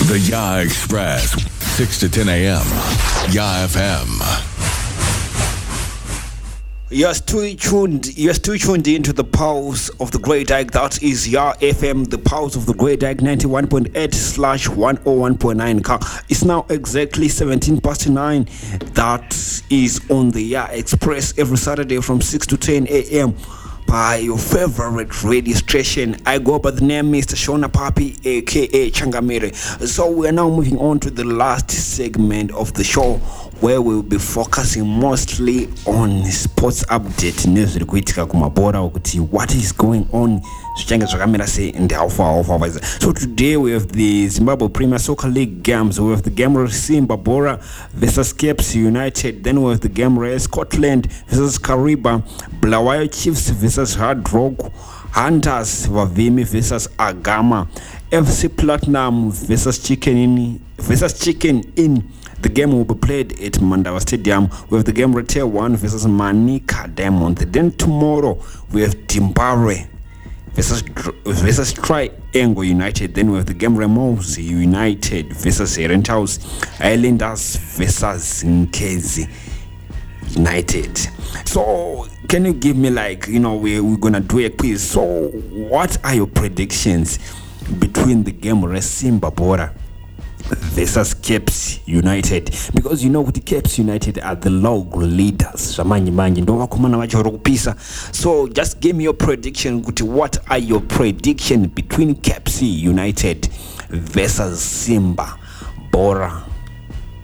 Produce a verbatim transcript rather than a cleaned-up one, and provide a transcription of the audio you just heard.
The Ya Express, six to ten a.m. Ya F M. You're still tuned. You're still tuned into the pulse of the Great Dyke. That is Ya F M, the pulse of the Great Dyke, ninety-one point eight slash one oh one point nine. It's now exactly seventeen past nine. That is on the Ya Express every Saturday from six to ten a.m. by your favorite radio station. I go by the name Mister Shona Papi, aka Changamire. So we are now moving on to the last segment of the show, where we'll be focusing mostly on sports update news kuitika kumabora ukuthi what is going on zvichanga zvakamira sei and how far how far. So today we have the Zimbabwe Premier Soccer League games. We have the game Simba Bora versus Caps United. Then we have the game Scotland versus Kariba, Bulawayo Chiefs versus Hard Rock, Hunters Vavimi versus Agama, F C Platinum versus Chicken in versus Chicken in. The game will be played at Mandawa Stadium. We have the game Retail one versus Manika Diamond. Then tomorrow we have Timbare versus versus Triangle United. Then we have the game Ramos United versus Renthouse, Islanders versus Nkezi United. So can you give me, like, you know, we, we're gonna do a quiz. So what are your predictions between the game Simba Bora versus Caps United? Because you know the Caps United are the log leaders. So just give me your prediction. What are your predictions between Caps United versus Simba Bora?